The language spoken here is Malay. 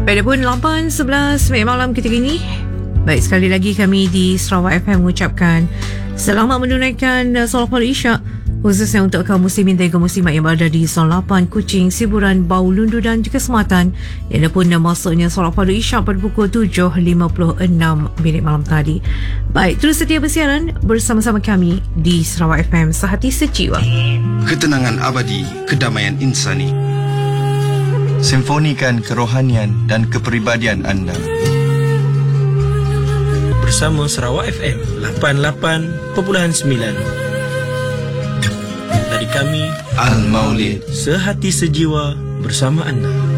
Pada pun 8.11 malam ketika ini. Baik, sekali lagi kami di Sarawak FM mengucapkan selamat menunaikan solat Fardu Isyak, khususnya untuk kaum muslimin dan kaum muslimat yang berada di Zon 8, Kuching, Siburan, Bau, Lundu dan juga Sematan. Yang pun masuknya solat Fardu Isyak pada pukul 7.56 malam tadi. Baik, terus setia bersiaran bersama-sama kami di Sarawak FM, sehati sejiwa. Ketenangan abadi, kedamaian insani. Simfonikan kerohanian dan kepribadian anda bersama Sarawak FM 88.9. Dari kami Al-Maulid, sehati sejiwa bersama anda.